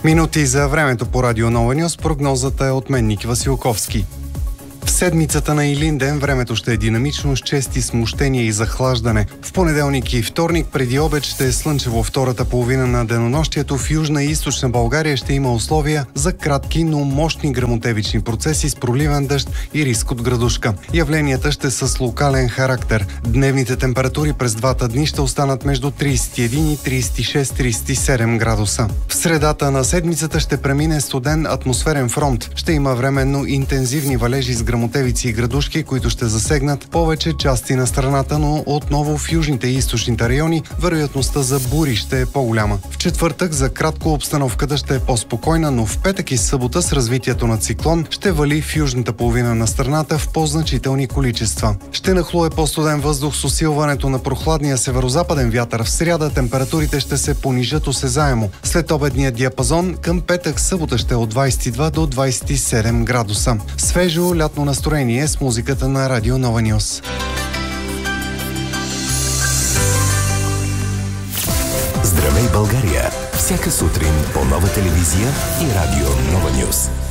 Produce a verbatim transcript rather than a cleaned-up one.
Минути за времето по Радио Нова Нюз. Прогнозата е от мен, Ники Василковски. В седмицата на Илинден времето ще е динамично с чести смущения и захлаждане. В понеделник и вторник преди обед ще е слънчево. Втората половина на денонощието в Южна и Източна България ще има условия за кратки, но мощни гръмотевични процеси с проливен дъжд и риск от градушка. Явленията ще са с локален характер. Дневните температури през двата дни ще останат между тридесет и един и тридесет и шест - тридесет и седем градуса. В средата на седмицата ще премине студен атмосферен фронт. Ще има временно интензивни валежи с гръмотевици и градушки, които ще засегнат повече части на страната, но отново в южните и източните райони вероятността за бури ще е по-голяма. В четвъртък за кратко обстановката ще е по-спокойна, но в петък и събота с развитието на циклон ще вали в южната половина на страната в по-значителни количества. Ще нахлуе по-студен въздух с усилването на прохладния северозападен вятър. В сряда температурите ще се понижат осезаемо. След обедния диапазон към петък събота ще е от двадесет и два до двадесет и седем градуса. Свежо лятно настроение с музиката на Радио Нова Нюз. Здравей, България! Всяка сутрин по Нова телевизия и Радио Нова Нюз.